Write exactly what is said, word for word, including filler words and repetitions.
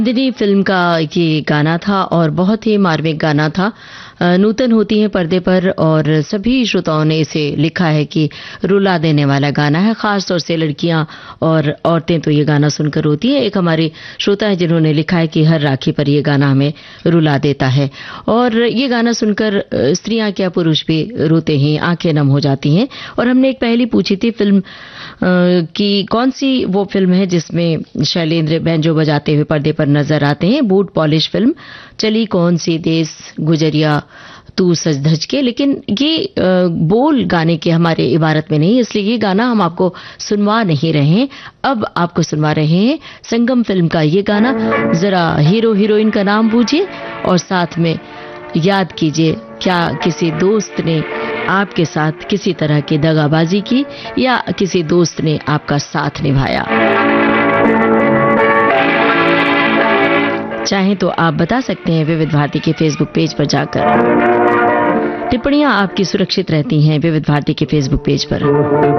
दिनी फिल्म का ये गाना था और बहुत ही मार्मिक गाना था। नूतन होती है पर्दे पर और सभी श्रोताओं ने इसे लिखा है कि रुला देने वाला गाना है। खास तौर से लड़कियां और औरतें तो ये गाना सुनकर रोती हैं। एक हमारे श्रोता है जिन्होंने लिखा है कि हर राखी पर ये गाना हमें रुला देता है और ये गाना सुनकर स्त्रियां क्या पुरुष भी रोते हैं, आंखें नम हो जाती हैं। और हमने एक पहेली पूछी थी फिल्म की कौन सी वो फिल्म है जिसमें शैलेंद्र बैंजो बजाते हुए पर्दे पर नजर आते हैं। बूट पॉलिश फिल्म, चली कौन सी देश गुजरिया तू सज धज के। लेकिन ये बोल गाने के हमारे इबारत में नहीं, इसलिए ये गाना हम आपको सुनवा नहीं रहे हैं। अब आपको सुनवा रहे हैं संगम फिल्म का ये गाना। जरा हीरो हीरोइन का नाम बूझिए और साथ में याद कीजिए, क्या किसी दोस्त ने आपके साथ किसी तरह की दगाबाजी की या किसी दोस्त ने आपका साथ निभाया। चाहें तो आप बता सकते हैं विविध भारती के फेसबुक पेज पर जाकर। टिप्पणियां आपकी सुरक्षित रहती हैं विविध भारती के फेसबुक पेज पर।